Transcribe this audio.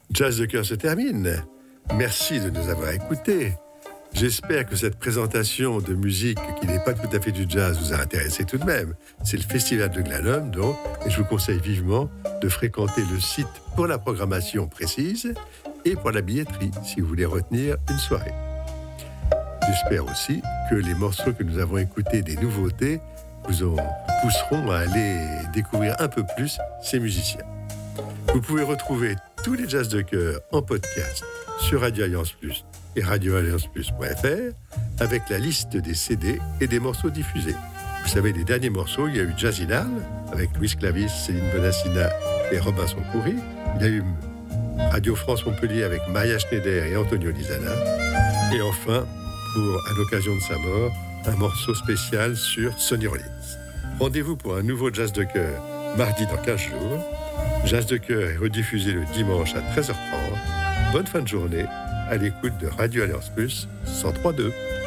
Jazz de cœur se termine. Merci de nous avoir écoutés. J'espère que cette présentation de musique qui n'est pas tout à fait du jazz vous a intéressé tout de même. C'est le Festival de Glenholm, donc, et je vous conseille vivement de fréquenter le site pour la programmation précise et pour la billetterie, si vous voulez retenir une soirée. J'espère aussi que les morceaux que nous avons écoutés des nouveautés vous pousseront à aller découvrir un peu plus ces musiciens. Vous pouvez retrouver tous les jazz de cœur en podcast sur Radio Alliance Plus et radioallianceplus.fr avec la liste des CD et des morceaux diffusés. Vous savez, les derniers morceaux, il y a eu Jazzinal avec Louis Clavis, Céline Bonassina et Robinson Coury. Il y a eu Radio France Montpellier avec Maria Schneider et Antonio Lizana. Et enfin, à l'occasion de sa mort, un morceau spécial sur Sonny Rollins. Rendez-vous pour un nouveau Jazz de cœur mardi dans 15 jours. Jazz de cœur est rediffusé le dimanche à 13h30. Bonne fin de journée à l'écoute de Radio Alliance Plus 103.2.